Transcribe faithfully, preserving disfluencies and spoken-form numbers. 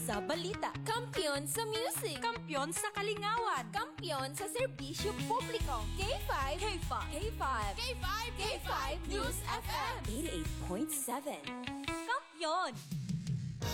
Sa balita, Kampiyon sa music, kampiyon sa kalingawan, kampiyon sa serbisyo publiko. K five, K five, K five, K five, K five News F M eighty-eight point seven. Kampiyon!